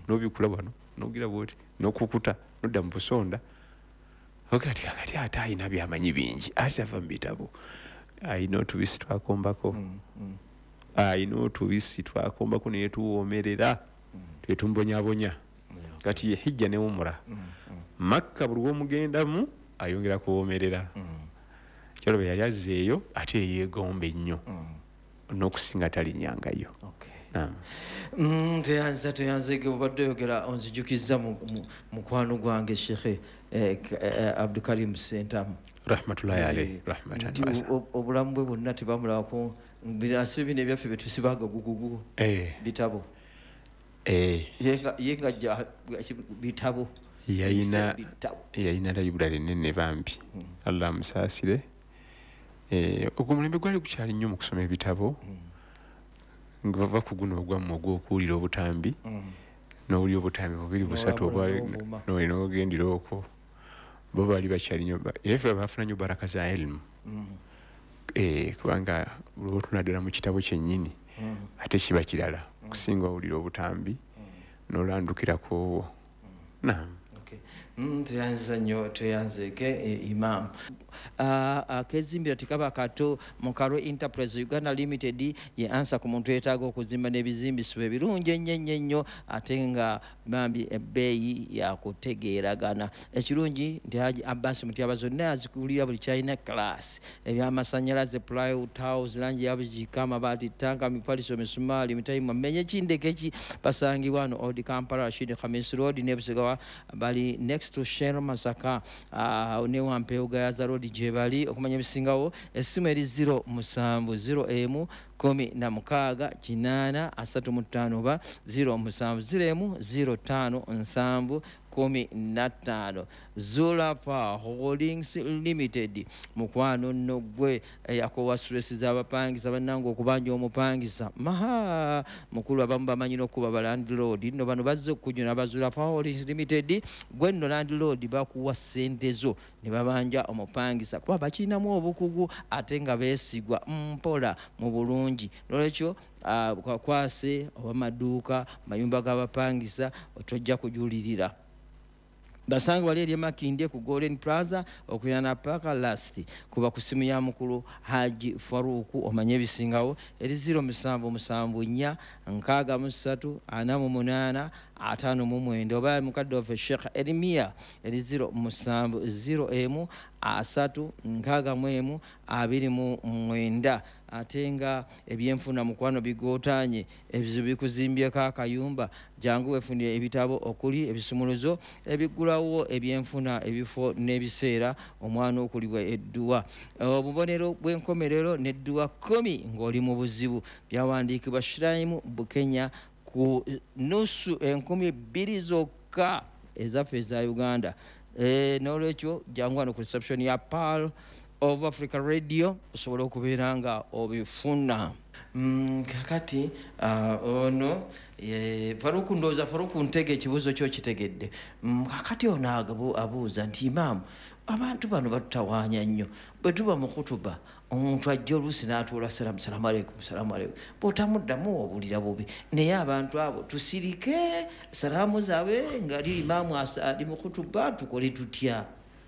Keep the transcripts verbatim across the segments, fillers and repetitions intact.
n'obikula wano n'ogira bwoti n'okukuta n'odda mu busonda okati kakati ate ayina byamanyi bingi ate tava mu bitabo ayina otubisi twakombako ayina otubisi twakombako naye tuwoomerera twetumbonyabonya kati ye hijja ne umra Makka buli lw'omugendamu ayongera kuwoomerera kyalo bwe yali azzeeyo ate yeegomba ennyo n'okusinga talinyangayo teyanza teyanzege obadde oyogera onzijukiza mukwano gwange shekhe Abdukarim Sentamu rahmatullahi alayhi rahmatan wasa obulamu bwe bwonna tebamulabako asibe bino ebyaffe betusibaga gugugu bitabo yenga bitabo yayina yayina library nene bambi Allah amusaasire ogumulembe gwali gukyali nnyo mu kusoma ebitabo nga bava ku guno ogwammu ogw'okuwulira obutambi n'owulira obutambi bubiri busatu obwali n'olina ogendera okwo bo baali bakyali nnyo era ffe baafuna nnyo baraka za elimu kubanga lwotunula ddala mu kitabo kyennyini ate kiba kirala okusinga owulira obutambi n'olandukirako owo naam tuyanziza nnyo tuyanzeke imam akezimbira tikaba kato mu Karwe Enterprise Uganda Limited ye ansa ku muntu yeetaaga okuzimba n'ebizimbisibwa ebirungi ennyo ennyo ennyo ate nga bambi ebbeeyi yakutegeeragana ekirungi nti Haji Abbas Mutyaba zonna azikulira buli kyalina class ebyamasanyalaze plywood tiles langi yabugika amabaati tanka mifaliso misumaali mitayimu amenye kindekeki basangibwa no Old Kampala Rashid Khamis Road nebusigawa bali next to Shell Masaka uh, ne Wampeoga Yaza Road Jebali okumanya bisingawo essimu eri zero musanvu zero emu kumi na mukaaga kinana asatu mu ttaano ba zero musanvu zero emu zero ttaano nsanvu kumi na ttaano Zula Power Holdings Limited mukwano nno gwe yakowa stress z'abapangisa bannanga okubanja omupangisa maha mukulu abamu bamanyi n'okuba ba landlord nno bano bazze okujuna ba Zula Power Holdings Limited gwe nno landlord bakuwa ssente zo ne babanja omupangisa kuba bakirinamu obukugu ate nga beesigwa mpola mu bulungi n'olwekyo kwakwase oba maduuka mayumba g'abapangisa otojja kujulirira basanga wali eri Makindye ku Golden Plaza okuyana paka last kuba ku simu ya mukulu Haji Faruku omanye bisingawo eri zero musanvu musanvu nnya nkaaga mu ssatu ana mu munaana atano mu mwenda oba mukadde of Sheikh Elimia eri zero musanvu zero emu asatu nkaaga mu emu abiri mu mwenda atenga ebyenfuna mukwano bigotanye ebizibu bikuzimbyeko akayumba jangu wefunire ebitabo okuli ebisumuluzo ebigulawo ebyenfuna ebifo n'ebiseera omwana okulibwa edduwa obubonero bw'enkomerero n'edduwa kumi ng'oli mu buzibu byawandiikibwa Shrine Bukenya ku nusu enkumi bbiri zokka ezaffe eza Uganda n'olwekyo jangu wano ku reception ya Pearl of Africa Radio osobola okubeera nga obifuna kakati ono Faruku ndowooza Faruku ntege ekibuuzo kyo kitegedde kakati ono abuuza nti imaamu abantu bano batutawaanya nnyo bwe tuba mu kutuba omuntu ajja oluusi n'atuula salaamu salaamu aleikum salaamu aleikum bw'otamuddamu obulira bubi naye abantu abo tusirike salaamu zaabwe ng'ali imaamu ali mu kutuba tukole tutya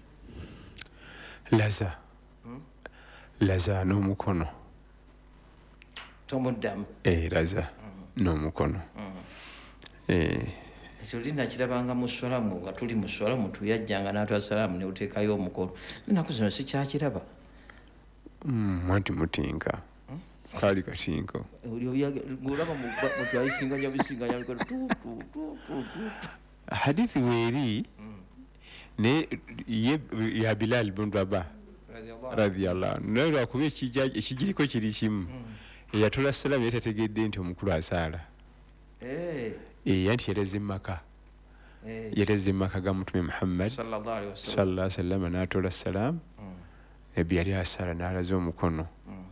laza laza n'omukono tomuddamu laza n'omukono ekyo linakirabanga mu swalamu nga tuli mu swalamu tuyajjanga n'atwa salaamu ne uteekayo omukono ennaku zino sikyakiraba mwanti mutinka kali katinko ng'olaba mutwayisinganya bisinganya hadithi weeri ne ya Bilal bin Rabah radiyallahu anhu naye lwakuba ekigiriko kiri kimu eyatula salaamu yatategedde nti omukulu asaala yanti yareze maka yareze maka ga mutume Muhammad sallallahu alaihi wasallam n'atola salaamu ebbi yali asaala n'alaze omukono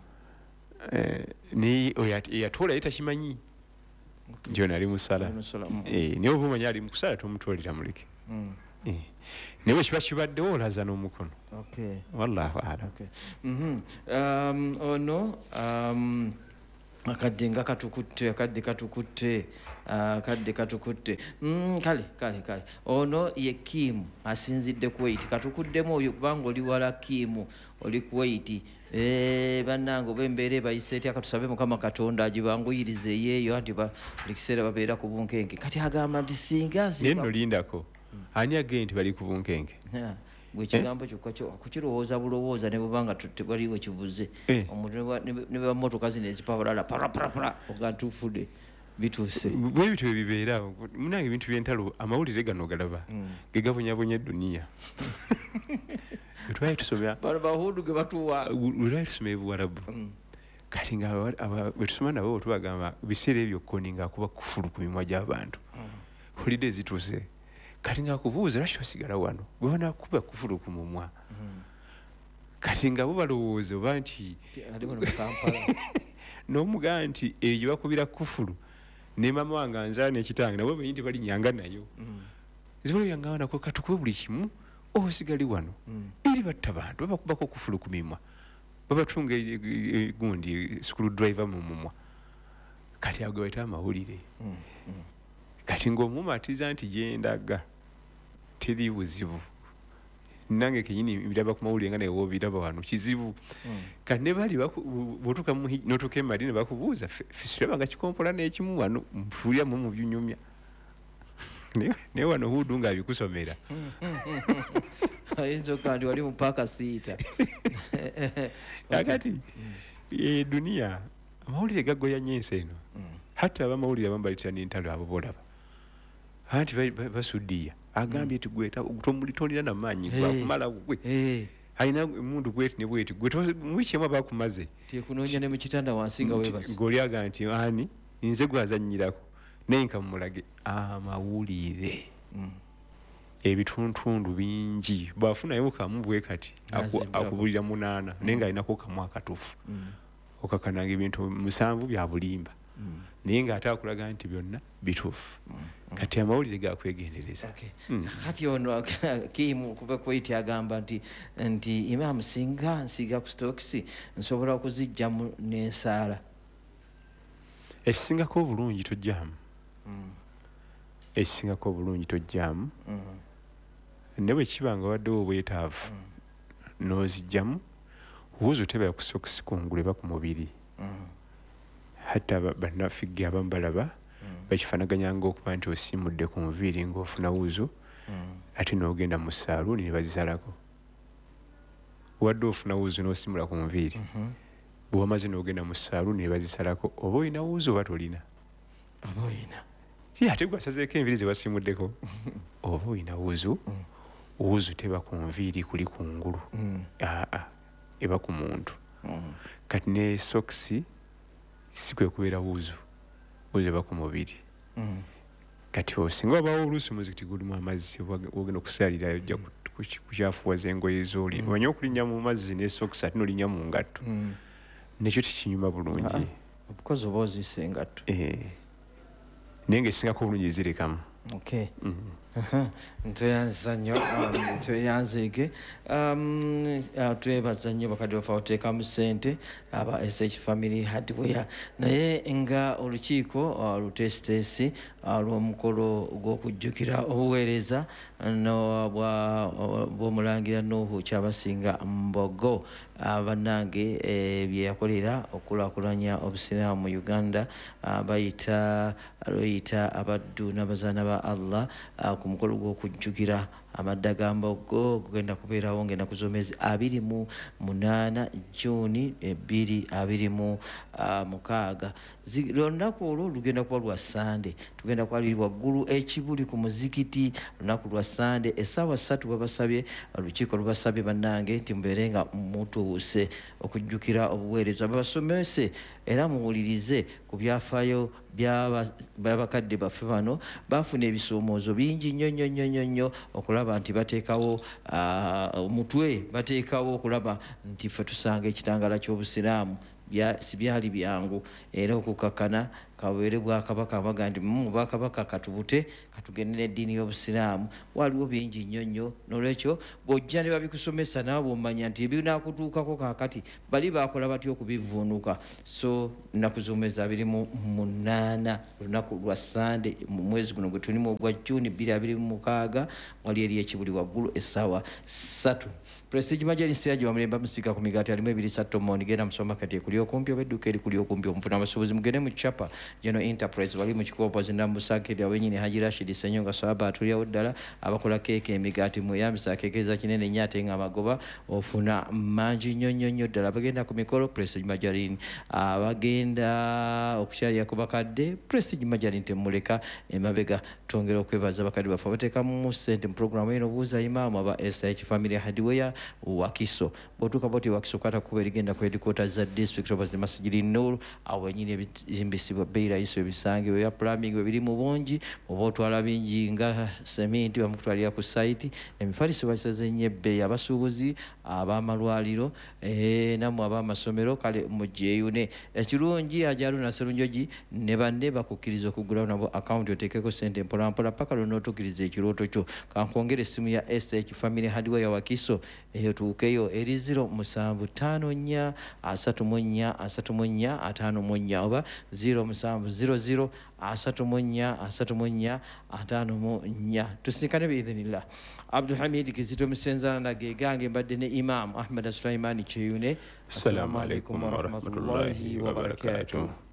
naye eyatoola ye takimanyi nti ono ali mu sala naye oba omanya ali mu kusala tomutoolera muleke naye bwe kiba kibaddewo olaza n'omukono wallahu alam ono akadde nga katukutte akadde katukutte akadde katukutte mm, kale kale kale ono ye Kim asinzidde Kuwait katukuddemu oyo kubanga oli wala Kim oli Kuwait eh bannange bembeere bayise etya katusabe Mukama Katonda agibanguyirize yeeyo anti buli kiseera babeera ku bunkenke kati agamba nti singa neno lindako ani agenti bali ku bunkenke gwe kigambo kyokka kyo kukirowooza bulowooza ne bubanga tewaliwo kibuze omuntu ne bammotoka zino ezipawulala paraparapara ogantuufude bituuse bwe bityo bibeera munange ebintu by'entalo amawulire gano galaba ge gabonyabonya edduniya twali tusomera bano bahudu ge batuwa twali tusomera ebuwarabu kati nga bwe tusoma nabo tubagamba biseera ebyo kkoni ng'akuba kufulu ku mimwa gy'abantu holide zituuse kati nga kubuuza lwaki osigala wano bwe banakuba kufulu ku mumwa kati nga bo balowooza oba nti n'omugaa nti eyo bakubira kufulu ne mama wange anzaala n'ekitange nabo benyi tebalinyanga nayo zibalyangawo nako katukube buli kimu osigale wano eri batta bantu babakubako kufulu ku mimwa babatunga gundi skulu driver mu mumwa kati ago bayita amawulire kati ng'omuuma atiza nti gyendaga teri buzibu nange kenyini miraba ku mawulire nga naye woobiraba wano kizibu kati ne bali bwotuuka notuuka emali ne bakubuuza fisiraba nga kikompola n'ekimu wano mfuuliramu mu byunyumya naye wano hudu ng'abikusomera ayinza okka nti wali mu paaka siita akati eduniya amawulire gagoya nnyo ensi eno hatta abamawulire abamu balitira n'entalo abo bolaba anti basuddiya agambye ti gwe tomulitondera namaanyi gwakumala gwe alina emundu bweti ne bweti gwe mukiemu abakumaze tekunoonya ne mu kitanda wansi nga weebase ng'oli aga nti ani nze gwazannyirako naye nkamumulage amawulire ebituntundu bingi bwafunayo kamu bwe kati akubulira munaana naye ng'alinako kamu akatuufu okakananga ebintu musanvu bya bulimba naye ng'ate akulaga nti byonna bituufu kati amawulire gakwegendereza kati ono Kim kuba Kuwait agamba nti nti Imam singa nsiga ku stokisi nsobola okuzijjamu n'ensaala ekisingako obulungi tojjamu ekisingako obulungi tojjamu ne bwe kiba nga waddewo obwetaavu n'ozijjamu wuuzi otebera ku sokisi kungulu eba ku mubiri hatta bannafigge abamu balaba bakifanaganyanga okuba nti osiimudde ku nviiri ng'ofuna wuuzu ate n'ogenda mu saaluuni ne bazisalako wadde ofuna wuuzu n'osimula ku nviiri bwe wamaze n'ogenda mu saaluuni ne bazisalako oba olina wuuzu oba tolina oba olina ate gwasazeeko enviiri ze basimuddeko oba olina wuuzu wuuzu teba ku nviiri kuli kungulu aa eba ku muntu kati ne sokisi si kwe kubeera wuuzu wuuzu eba ku mubiri kati osinga wabawo oluusi muzikiti gulimu amazzi ogenda okusalira ojja kukyafuwaza engoye zooli omanye okulinnya mu mazzi ne sokisi ate nolinnya mu ngatto nekyo tekinyuma bulungi obukozi oba oziise engatto naye ngaesingako obulungi ezirekamu ntweyanza nnyo tweyanzeege twebaza nnyo bakadde bafa oteekamu ssente aba S H Family Hardware naye nga olukiiko lutesitesi lw'omukolo gw'okujjukira obuweereza bw'omulangira Nuhu Kyabasinga Mbogo bannange bye yakolera okulaakulanya obusiraamu mu Uganda bayita lweyita abaddu n'abazaana ba Allah ku mukolo gw'okujjukira amadda ga Mbogo gugenda kubeerawo ng'ennaku z'omwezi abiri mu munaana Juuni ebbiri abiri mu mukaaga olunaku olwo lugenda kuba lwa Sande tugenda kwali waggulu ekibuli ku muzikiti lunaku lwa Sande essaawa ssatu babasabye olukiiko lubasabye bannange nti mubeere nga mutuuse okujjukira obuweereza babasomese era muwulirize ku byafaayo by'abakadde baffe bano bafuna ebisoomoozo bingi nnyo nnyo nnyo nnyo nnyo okulaba nti bateekawo omutwe bateekawo okulaba nti ffe tusanga ekitangaala ky'obusiraamu si byali byangu era okukakkana kaweere bwakabaka abaga nti mu bwakabaka katubute katugende n'eddiini y'obusiraamu waliwo bingi nnyo nnyo n'olwekyo bw'ojja ne babikusomesa naawe bw'omanya nti ebinaakutuukako kaakati bali baakola batya okubivuunuka. So nnaku z'omwezi abiri mu munaana olunaku lwa sande mu mwezi guno gwe tulimu ogwa Juni bbiri abiri mu mukaaga wali eri ekibuli waggulu essaawa ssatu. Prestige Majari Siaji wa Mlemba Musika ku migaati alimu ebiri ssatu Moni genda mu supermarket ekuli okumpi oba edduuka erikuli okumpi omufuna abasuubuzi mugende mu Chapa General Enterprise bali mu kikoopo zinambusakiri awenyini Haji Rashid Senyonga Swaba atulyawo ddala abakola keeke emigaati mweyambisa akeekeza kinene nnyo ate nga amagoba ofuna mangi nnyo nnyo nnyo ddala. Abagenda ku mikolo Prestige Majarini, abagenda okukyalira ku bakadde Prestige Majarini temuleka emabega. Twongera okwebaza bakadde baffe abateekamu ssente mu puroguramu eno obuuza imaamu aba S H Family Hardware Wakiso. Bw'otuuka bw'oti Wakiso kwata kuba erigenda ku headquarters za district of Masjidi Nur awo wenyini ebizimbisibwa bbeeyi rayisi ebisange bya plumbing bwe biri mu bungi oba otwala bingi nga seminti bamukutwalira ku site emifaliso basaze nnyo ebbeeyi. Abasuubuzi ab'amalwaliro eh, nammwe ab'amasomero kale mujjeeyune. Ekirungi Ajaruna Serunjogi ne banne bakukkiriza okuggulawo nabo account oteekeko ssente mpolampola paka lw'onootuukiriza ekirooto kyo. Kankwongera essimu ya S H Family Hardware ya Wakiso eyo tuukeyo eri ziro musanvu ttaano nnya asatu mu nnya asatu mu nnya ataano mu nnya oba ziro musanvu ziro ziro asatu mu nnya asatu mu nnya ataano mu nnya. Tusinkane biidhinillah. Abdul Hamid Kizito Misenzana ge gange mbadde ne Imam Ahmed Sulaiman Cheyune. Assalamu alaikum wa rahmatullahi wa barakatuh.